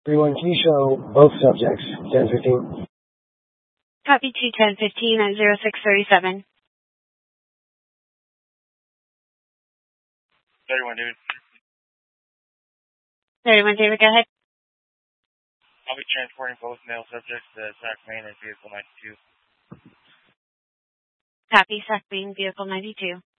Everyone, can you show both subjects, 1015? Copy 21015 at 0637. 31, David. 31, David, go ahead. I'll be transporting both male subjects to Sac Main and Vehicle 92. Copy, Sac Main, Vehicle 92.